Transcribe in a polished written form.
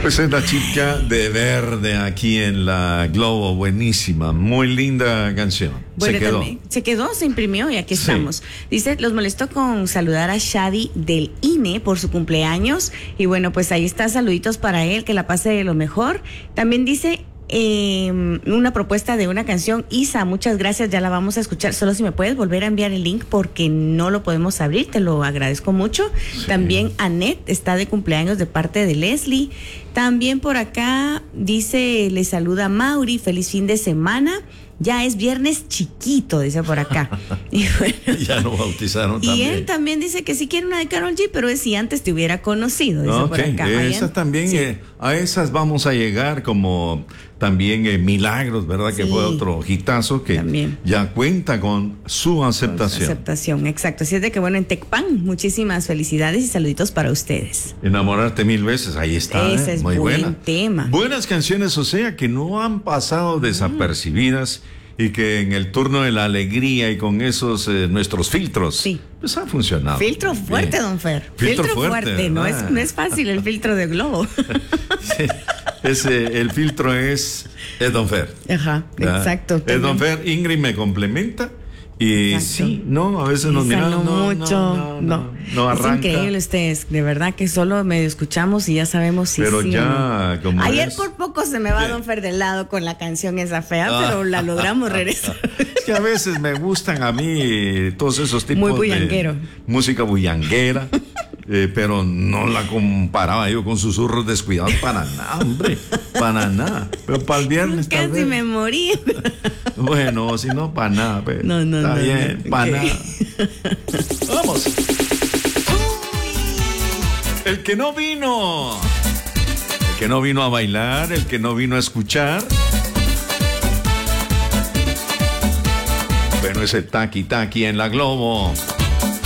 Pues es la chica de verde aquí en la Globo, buenísima, muy linda canción. Bueno, Se quedó. se imprimió y aquí estamos. Dice, los molesto con saludar a Shadi del INE por su cumpleaños. Y bueno, pues ahí está, saluditos para él, que la pase de lo mejor. También dice una propuesta de una canción. Isa, muchas gracias, ya la vamos a escuchar. Solo si me puedes volver a enviar el link porque no lo podemos abrir, te lo agradezco mucho. Sí. También Anet está de cumpleaños de parte de Leslie. También por acá dice, le saluda Mauri, feliz fin de semana. Ya es viernes chiquito, dice por acá. Y bueno, ya lo bautizaron también. Y él también dice que sí quiere una de Karol G, pero es si antes te hubiera conocido, dice por acá. Esa también, sí. A esas vamos a llegar, como también Milagros, ¿verdad? Sí. Que fue otro hitazo que también ya cuenta con su aceptación. Aceptación, exacto. Así es de que bueno, en Tecpan, muchísimas felicidades y saluditos para ustedes. Enamorarte 1000 veces, ahí está. Ese es muy buen buena. tema. Buenas canciones, o sea, que no han pasado desapercibidas. Y que en el turno de la alegría y con esos nuestros filtros, sí, pues ha funcionado. Filtro fuerte, don Fer. Filtro fuerte. No es fácil el filtro de Globo. Sí, el filtro es don Fer. Ajá, exacto. Es don Fer. Ingrid me complementa. Y exacto. Sí, no, a veces nos miramos. No arranca. Es increíble ustedes, de verdad que solo medio escuchamos y ya sabemos si pero sí ya, o no. Como ayer por poco se me va don Fer del lado con la canción esa fea, pero la logramos regresar. Es que a veces me gustan a mí todos esos tipos muy bullanguero. De música bullanguera. Pero no la comparaba yo con susurros descuidados para nada, hombre, para nada. Pero para el viernes casi tal vez. Me morí. Bueno, si no, para nada. Pero no, está bien, para nada. Vamos. El que no vino. El que no vino a bailar, el que no vino a escuchar. Bueno, ese taqui taqui en la Globo.